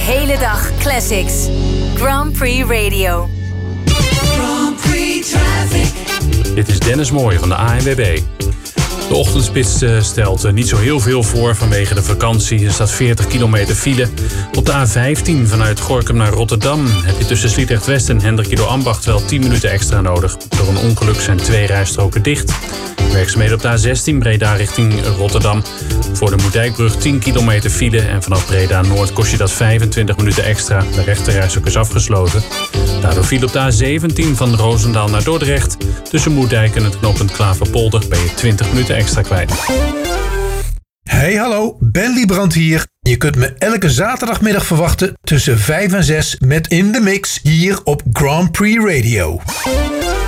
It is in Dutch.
hele dag classics. Grand Prix Radio. Grand Prix Traffic. Dit is Dennis Mooij van de ANWB. De ochtendspits stelt niet zo heel veel voor vanwege de vakantie. Er staat 40 kilometer file. Op de A15 vanuit Gorinchem naar Rotterdam heb je tussen Sliedrecht West en Hendrikido Ambacht wel 10 minuten extra nodig. Door een ongeluk zijn 2 rijstroken dicht. Werkzaamheden op de A16 Breda richting Rotterdam. Voor de Moerdijkbrug 10 kilometer file en vanaf Breda Noord kost je dat 25 minuten extra. De rechterrijstrook is afgesloten. Daardoor file op de A17 van Roosendaal naar Dordrecht. Tussen Moerdijk en het knooppunt Klaverpolder ben je 20 minuten extra kwijt. Hey hallo, Ben Liebrand hier. Je kunt me elke zaterdagmiddag verwachten tussen 5 en 6 met In The Mix hier op Grand Prix Radio.